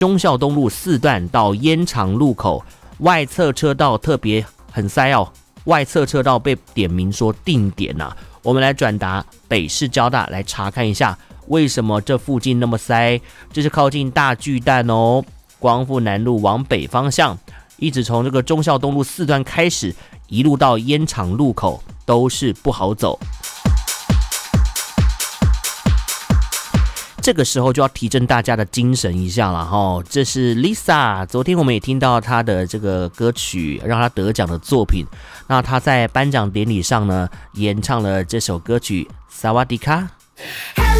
忠孝东路4段到烟厂路口外侧车道特别很塞哦，外侧车道被点名说定点啊。我们来转达北市交大来查看一下，为什么这附近那么塞？这是靠近大巨蛋哦，光复南路往北方向，一直从这个忠孝东路4段开始，一路到烟厂路口都是不好走。这个时候就要提振大家的精神一下了哈。这是 Lisa， 昨天我们也听到她的这个歌曲，让她得奖的作品。那她在颁奖典礼上呢，演唱了这首歌曲《萨瓦迪卡》。